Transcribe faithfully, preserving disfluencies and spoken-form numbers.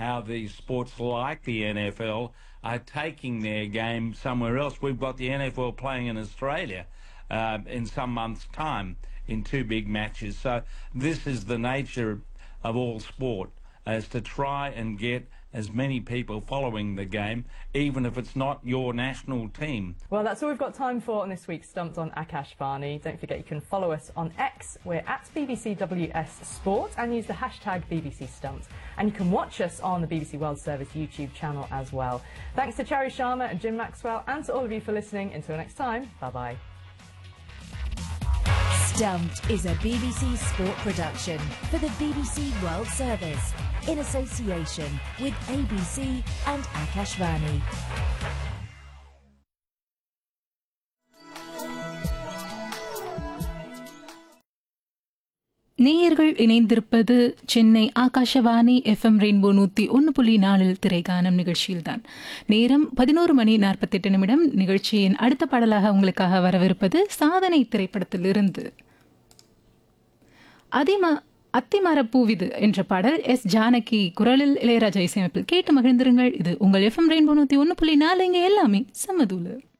how these sports like the N F L are taking their game somewhere else. We've got the N F L playing in Australia uh, in some months' time in two big matches. So this is the nature of all sport, as to try and get as many people following the game, even if it's not your national team. Well, that's all we've got time for on this week's Stumped on Akash Varney. Don't forget you can follow us on X. We're at B B C W S Sport and use the hashtag B B C Stumped. And you can watch us on the B B C World Service YouTube channel as well. Thanks to Cherry Sharma and Jim Maxwell, and to all of you for listening. Until next time, bye-bye. Stumped is a B B C Sport production for the B B C World Service in association with A B C and Akashvani. நேயர்கள் இணைந்திருப்பது Chennai Akashvani FM rainbow நூற்றி ஒன்று புள்ளி நாலில் திரைகானம் நிகழ்ச்சியில்தான். நேரம் பதினோரு மணி நாற்பத்தெட்டு நிமிடம். நிகழ்ச்சியின் அடுத்த பாடலாக உங்களுக்காக வரவிருப்பது சாதனை திரைப்படத்திலிருந்து அதிம அத்திமரப்பூவிது என்ற பாடல். எஸ் ஜானகி குரலில், இளையராஜா இசையமைப்பில். கேட்டு மகிழ்ந்திருங்கள். இது உங்கள் எஃப்எம் ரெயின்போ நூற்றி ஒன்று புள்ளி நாலு. இங்கே எல்லாமே சமதூளு.